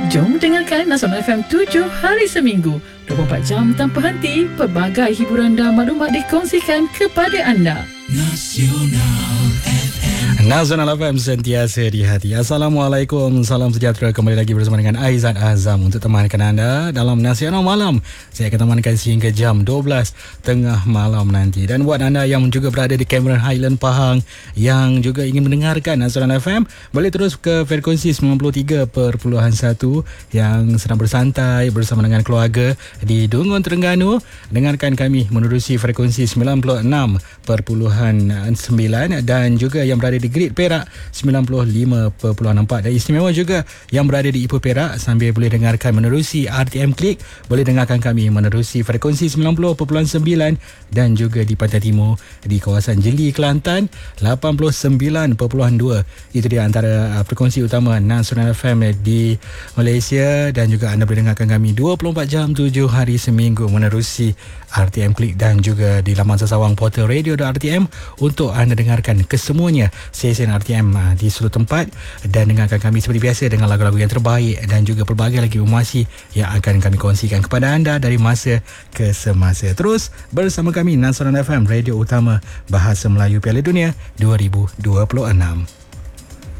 Jom dengarkan Nasional FM 7 hari seminggu, 24 jam tanpa henti. Pelbagai hiburan dan maklumat dikongsikan kepada anda. Nasional FM sentiasa di hati. Assalamualaikum, salam sejahtera. Kembali lagi bersama dengan Aizat Azam untuk temankan anda dalam Nasional Malam. Saya akan temankan sehingga jam 12 tengah malam nanti. Dan buat anda yang juga berada di Cameron Highland Pahang, yang juga ingin mendengarkan Nasional FM, boleh terus ke frekuensi 93.1 yang sedang bersantai bersama dengan keluarga di Dungun, Terengganu. Dengarkan kami menerusi frekuensi 96.9 dan juga yang berada di Grid Perak 95.4, dan istimewa juga yang berada di Ipoh Perak sambil boleh dengarkan menerusi RTM Klik, boleh dengarkan kami menerusi frekuensi 90.9, dan juga di Pantai Timur di kawasan Jeli, Kelantan 89.2. Itu dia antara frekuensi utama Nasional FM di Malaysia, dan juga anda boleh dengarkan kami 24 jam 7 hari seminggu menerusi RTM Klik dan juga di laman sesawang portal radio.rtm untuk anda dengarkan kesemuanya stesen RTM di seluruh tempat, dan dengarkan kami seperti biasa dengan lagu-lagu yang terbaik dan juga pelbagai lagi informasi yang akan kami kongsikan kepada anda dari masa ke semasa. Terus bersama kami Nasional FM, radio utama bahasa Melayu Piala Dunia 2026.